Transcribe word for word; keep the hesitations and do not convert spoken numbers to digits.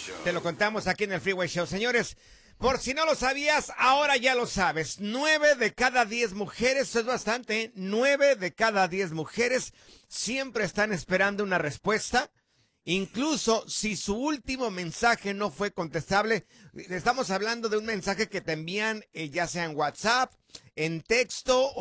Te lo contamos aquí en el Freeway Show. Señores, por si no lo sabías, ahora ya lo sabes. Nueve de cada diez mujeres, eso es bastante, ¿eh? Nueve de cada diez mujeres siempre están esperando una respuesta. Incluso si su último mensaje no fue contestable, estamos hablando de un mensaje que te envían eh, ya sea en WhatsApp, en texto